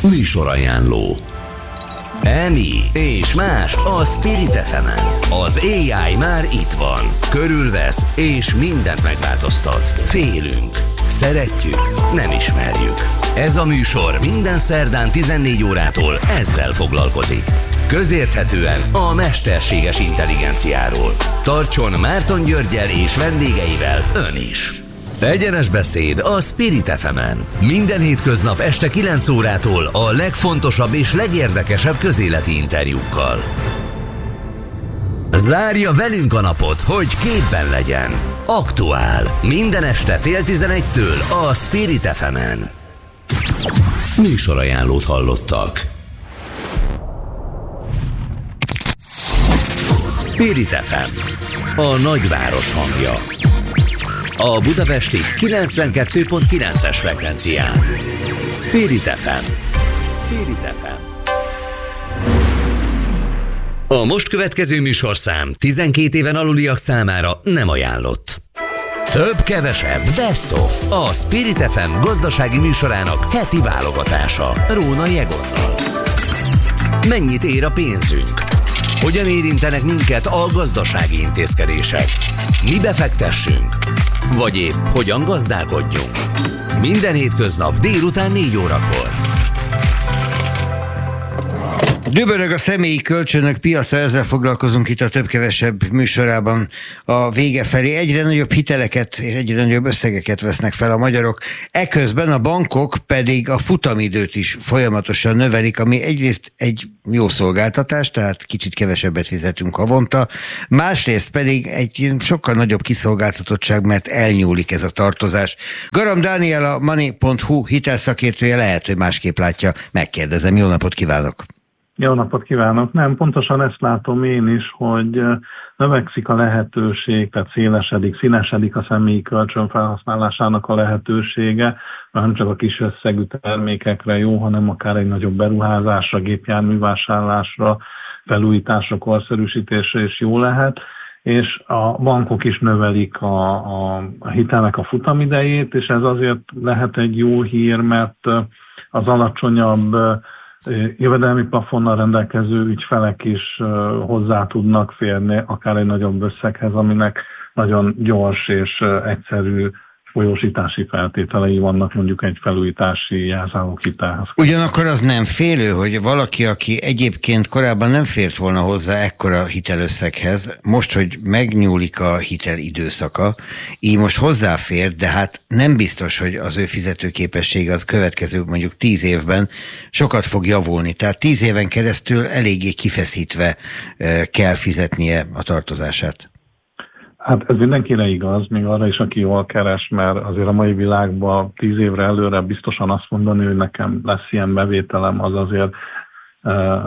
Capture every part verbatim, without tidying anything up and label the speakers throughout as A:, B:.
A: Műsorajánló. Emi és más a Spirit ef emen. Az á i már itt van. Körülvesz és mindent megváltoztat. Félünk. Szeretjük. Nem ismerjük. Ez a műsor minden szerdán tizennégy órától ezzel foglalkozik. Közérthetően a mesterséges intelligenciáról. Tartson Márton Györggyel és vendégeivel ön is. Egyenes beszéd a Spirit ef emen. Minden hétköznap este kilenc órától a legfontosabb és legérdekesebb közéleti interjúkkal. Zárja velünk a napot, hogy képben legyen. Aktuál. Minden este fél tizenegytől a Spirit ef emen. Műsorajánlót hallottak. Spirit ef em. A nagyváros hangja. A budapesti kilencvenkettő pont kilences frekvencián. Spirit ef em. Spirit ef em. A most következő műsorszám tizenkét éven aluliak számára nem ajánlott. Több-kevesebb Best of, a Spirit ef em gazdasági műsorának heti válogatása Róna Jegonnal. Mennyit ér a pénzünk? Hogyan érintenek minket a gazdasági intézkedések? Mi befektessünk? Vagy épp hogyan gazdálkodjunk? Minden hétköznap délután négy órakor.
B: Dübörög a személyi kölcsönök piaca, ezzel foglalkozunk itt a több-kevesebb műsorában a vége felé. Egyre nagyobb hiteleket és egyre nagyobb összegeket vesznek fel a magyarok. Eközben a bankok pedig a futamidőt is folyamatosan növelik, ami egyrészt egy jó szolgáltatás, tehát kicsit kevesebbet fizetünk havonta, másrészt pedig egy sokkal nagyobb kiszolgáltatottság, mert elnyúlik ez a tartozás. Garam Dániel, a Money pont hu hitelszakértője, lehet, hogy másképp látja. Megkérdezem, jó napot kívánok!
C: Jó napot kívánok! Nem, pontosan ezt látom én is, hogy növekszik a lehetőség, tehát szélesedik, színesedik a személyi kölcsön felhasználásának a lehetősége, nem csak a kis összegű termékekre jó, hanem akár egy nagyobb beruházásra, gépjárművásárlásra, felújításra, korszerűsítésre is jó lehet, és a bankok is növelik a, a, a hitelnek a futamidejét, és ez azért lehet egy jó hír, mert az alacsonyabb jövedelmi plafonnal rendelkező ügyfelek is hozzá tudnak férni akár egy nagyobb összeghez, aminek nagyon gyors és egyszerű folyósítási feltételei vannak mondjuk egy felújítási jelzáloghitelhez.
B: Ugyanakkor az nem félő, hogy valaki, aki egyébként korábban nem fért volna hozzá ekkora hitelösszeghez, most, hogy megnyúlik a hitel időszaka, így most hozzáfér, de hát nem biztos, hogy az ő fizetőképessége az következő mondjuk tíz évben sokat fog javulni. Tehát tíz éven keresztül eléggé kifeszítve kell fizetnie a tartozását.
C: Hát ez mindenkire igaz, még arra is, aki jól keres, mert azért a mai világban tíz évre előre biztosan azt mondani, hogy nekem lesz ilyen bevételem, az azért uh,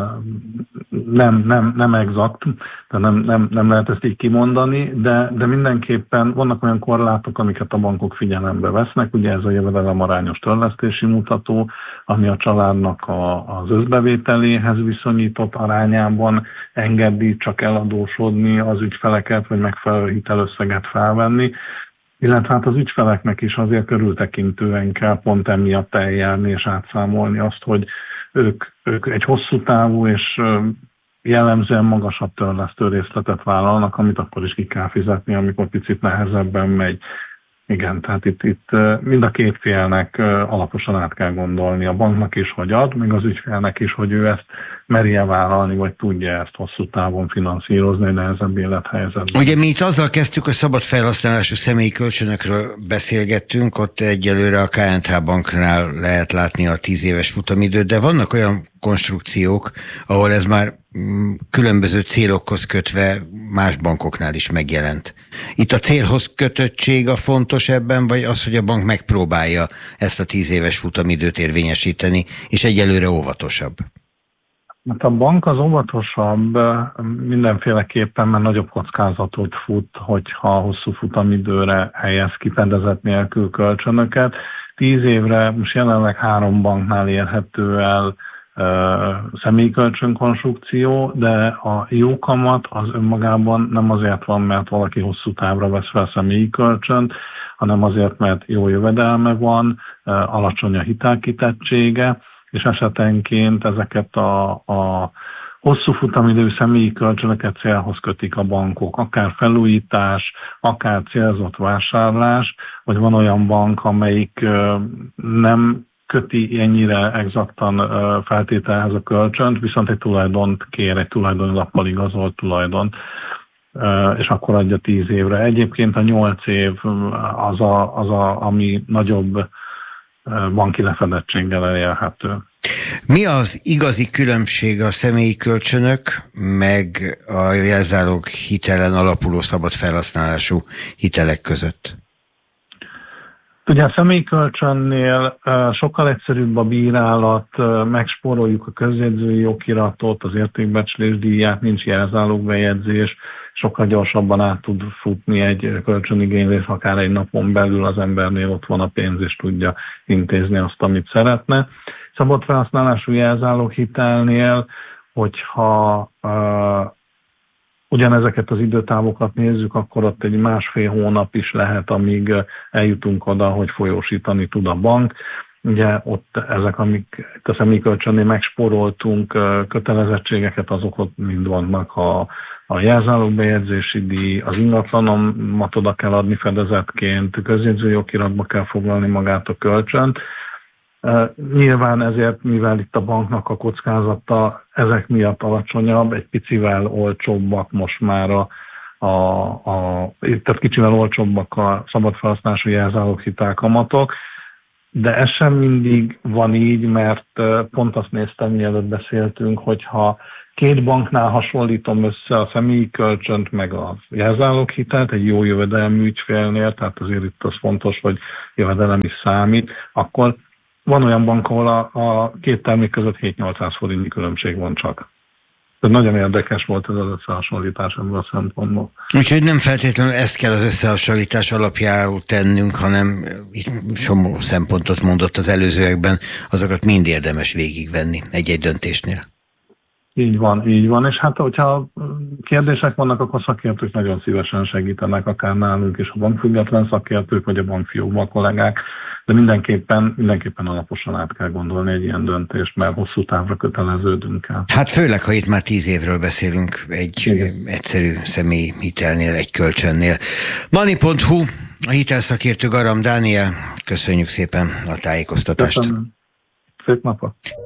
C: nem, nem, nem exakt, tehát nem, nem, nem lehet ezt így kimondani, de, de mindenképpen vannak olyan korlátok, amiket a bankok figyelembe vesznek, ugye ez a jövedelem arányos törlesztési mutató, ami a családnak a, az összbevételéhez viszonyított arányában engedi csak eladósodni az ügyfeleket, vagy megfelelő hitelösszeget felvenni, illetve hát az ügyfeleknek is azért körültekintően kell pont emiatt eljárni és átszámolni azt, hogy ők, ők egy hosszú távú és jellemzően magasabb törlesztő részletet vállalnak, amit akkor is ki kell fizetni, amikor picit nehezebben megy. Igen, tehát itt, itt mind a két félnek alaposan át kell gondolni, a banknak is, hogy ad, még az ügyfélnek is, hogy ő ezt merje vállalni, vagy tudja ezt hosszú távon finanszírozni egy nehezebb élethelyzetben.
B: Ugye mi itt azzal kezdtük, hogy szabad felhasználású személyi kölcsönökről beszélgettünk, ott egyelőre a ká en há banknál lehet látni a tíz éves futamidőt, de vannak olyan konstrukciók, ahol ez már különböző célokhoz kötve más bankoknál is megjelent. Itt a célhoz kötöttség a fontos ebben, vagy az, hogy a bank megpróbálja ezt a tíz éves futamidőt érvényesíteni, és egyelőre óvatosabb?
C: Hát a bank az óvatosabb mindenféleképpen, mert nagyobb kockázatot fut, hogyha hosszú futamidőre helyez ki fedezet nélkül kölcsönöket. Tíz évre most jelenleg három banknál érhető el személyi kölcsönkonstrukció, de a jó kamat az önmagában nem azért van, mert valaki hosszú távra vesz fel személyi kölcsönt, hanem azért, mert jó jövedelme van, alacsony a hitelkitettsége, és esetenként ezeket a, a hosszú futamidő személyi kölcsönöket célhoz kötik a bankok, akár felújítás, akár célzott vásárlás, vagy van olyan bank, amelyik nem köti ennyire exaktan feltételhez a kölcsönt, viszont egy tulajdont kér, egy tulajdoni lappal igazolt tulajdon, és akkor adja tíz évre. Egyébként a nyolc év az, a, az a, ami nagyobb banki lefedettséggel elérhető.
B: Mi az igazi különbség a személyi kölcsönök, meg a jelzálog hitelen alapuló szabad felhasználású hitelek között?
C: Ugye a személyi kölcsönnél sokkal egyszerűbb a bírálat, megspóroljuk a közjegyzői okiratot, az értékbecslés díját, nincs jelzálogbejegyzés, sokkal gyorsabban át tud futni egy kölcsönigénylés, akár egy napon belül az embernél ott van a pénz, és tudja intézni azt, amit szeretne. Szabad felhasználású jelzáloghitelnél, hogyha uh, ugyanezeket az időtávokat nézzük, akkor ott egy másfél hónap is lehet, amíg eljutunk oda, hogy folyósítani tud a bank. Ugye ott ezek, amik a személyi kölcsönnél megspóroltunk kötelezettségeket, azok ott mind vannak. A, a jelzálogbejegyzési díj, az ingatlanomat oda kell adni fedezetként, közjegyzői okiratba kell foglalni magát a kölcsönt. Nyilván ezért, mivel itt a banknak a kockázata ezek miatt alacsonyabb, egy picivel olcsóbbak most már a, a, a tehát kicsivel olcsóbbak a szabad felhasználású jelzáloghitel kamatok, de ez sem mindig van így, mert pont azt néztem, mielőtt beszéltünk, hogyha két banknál hasonlítom össze a személyi kölcsönt meg a jelzáloghitelt egy jó jövedelmű ügyfélnél, tehát azért itt az fontos, hogy jövedelem is számít, akkor van olyan bank, ahol a, a két termék között hét-nyolcszáz forintnyi különbség van csak. Tehát nagyon érdekes volt ez az összehasonlítás ebből a szempontból.
B: Úgyhogy nem feltétlenül ezt kell az összehasonlítás alapjául tennünk, hanem itt somó szempontot mondott az előzőekben, azokat mind érdemes végigvenni egy-egy döntésnél.
C: Így van, így van, és hát hogyha kérdések vannak, akkor szakértők nagyon szívesen segítenek, akár nálunk is a bankfüggetlen szakértők, vagy a bankfiókban kollégák, de mindenképpen, mindenképpen alaposan át kell gondolni egy ilyen döntést, mert hosszú távra köteleződünk el.
B: Hát főleg, ha itt már tíz évről beszélünk egy Igen. egyszerű személyi hitelnél, egy kölcsönnél. Money pont hu, a hitelszakértő Garam Dániel, köszönjük szépen a tájékoztatást.
C: Köszönöm. Szép napot!